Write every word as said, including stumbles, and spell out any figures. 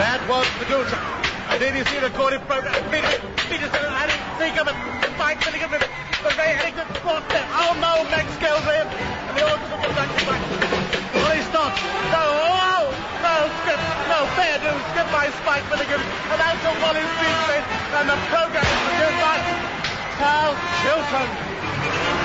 That was the good. I didn't see the recorded program. Peter, Peterson, I didn't think of it. Mike Milligan, the Ray Harrington, what the? Oh no, Max Scales there. And the order took it back to back. Well, he stopped. No, oh, no, skip, no, fair do. Skip by Spike Milligan. And that's a Wally's beat. And the program is good by Carl Chilton.